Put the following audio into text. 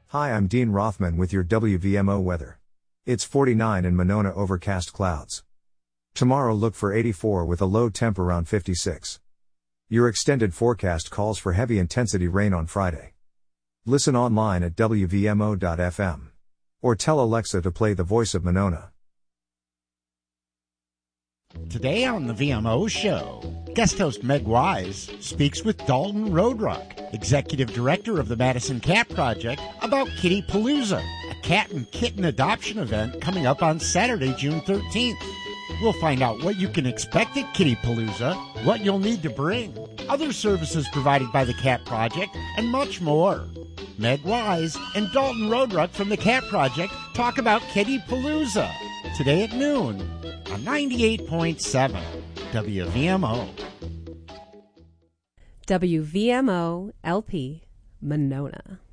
Hi, I'm Dean Rothman with your WVMO weather. It's 49 in Monona, overcast clouds. Tomorrow look for 84 with a low temp around 56. Your extended forecast calls for heavy intensity rain on Friday. Listen online at WVMO.fm. Or tell Alexa to play The Voice of Monona. Today on the VMO show, guest host Meg Wise speaks with Dalton Roadruck, Executive Director of the Madison Cat Project, about Kitty Palooza, a cat and kitten adoption event coming up on Saturday, June 13th. We'll find out what you can expect at Kitty Palooza, what you'll need to bring, other services provided by the Cat Project, and much more. Meg Wise and Dalton Roadruck from the Cat Project talk about Kitty Palooza today at noon on 98.7 WVMO. WVMO LP Monona.